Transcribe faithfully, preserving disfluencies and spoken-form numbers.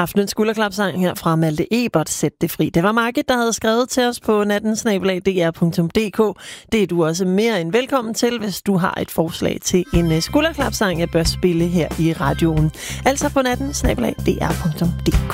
Aftenens skulderklapsang her fra Malte Ebert, Sæt det fri. Det var Margit, der havde skrevet til os på natten snabel-a d r punktum d k. Det er du også mere end velkommen til, hvis du har et forslag til en skulderklapsang, jeg bør spille her i radioen. Altså på natten snabel-a d r punktum d k.